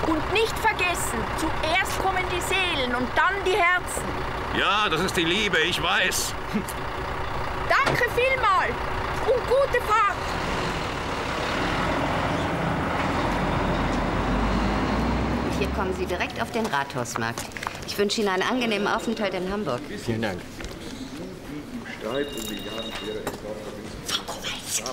Und nicht vergessen, zuerst kommen die Seelen und dann die Herzen. Ja, das ist die Liebe, ich weiß. Danke vielmals und gute Fahrt. Und hier kommen Sie direkt auf den Rathausmarkt. Ich wünsche Ihnen einen angenehmen Aufenthalt in Hamburg. Vielen Dank. Frau Kowalski.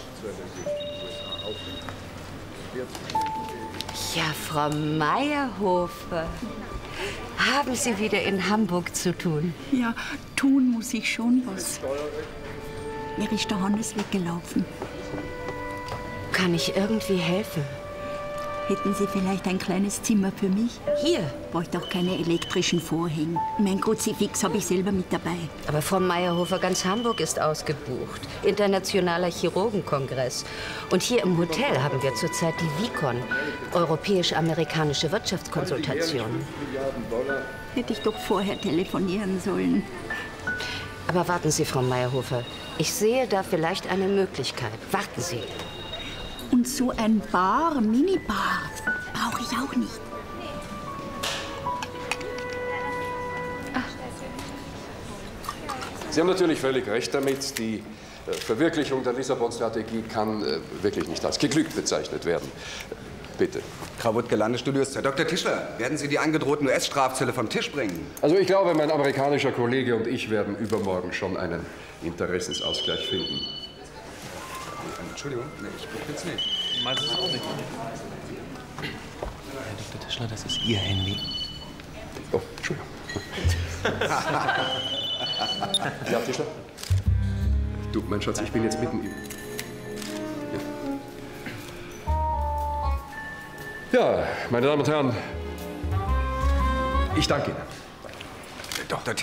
Ja, Frau Meyerhofer. Haben Sie wieder in Hamburg zu tun? Ja, tun muss ich schon was. Mir ist der Hannes weggelaufen. Kann ich irgendwie helfen? Hätten Sie vielleicht ein kleines Zimmer für mich? Hier. Braucht auch keine elektrischen Vorhänge. Mein Kruzifix habe ich selber mit dabei. Aber Frau Meyerhofer, ganz Hamburg ist ausgebucht. Internationaler Chirurgenkongress. Und hier im Hotel haben wir zurzeit die WICON, Europäisch-Amerikanische Wirtschaftskonsultation. Hätte ich doch vorher telefonieren sollen. Aber warten Sie, Frau Meyerhofer. Ich sehe da vielleicht eine Möglichkeit. Warten Sie. Und so ein Bar, Minibar, brauche ich auch nicht. Sie haben natürlich völlig recht damit. Die Verwirklichung der Lissabon-Strategie kann wirklich nicht als geglückt bezeichnet werden. Bitte. Krawutke Landesstudios. Herr Dr. Tischler, werden Sie die angedrohten US-Strafzölle vom Tisch bringen? Also ich glaube, mein amerikanischer Kollege und ich werden übermorgen schon einen Interessensausgleich finden. Entschuldigung, nee, ich gucke jetzt nicht. Meinst du es auch nicht? Herr Dr. Tischler, das ist Ihr Handy. Oh, Entschuldigung. Ja, Tischler? Du, mein Schatz, ich bin jetzt mitten im... Ja, meine Damen und Herren, ich danke Ihnen. Dr.